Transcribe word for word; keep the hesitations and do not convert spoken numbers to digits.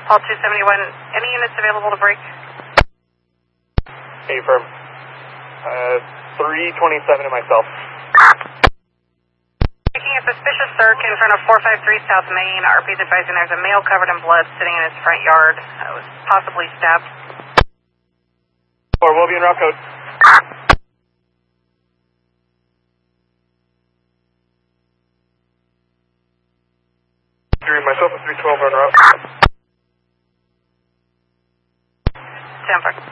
Paul two seventy-one, any units available to break? Hey, firm. Uh, three twenty-seven and myself. Making a suspicious circ in front of four five three South Main. R P's advising there's a male covered in blood sitting in his front yard. Uh, was possibly stabbed. Or we'll be in route code. Three myself and three twelve on route. ten four.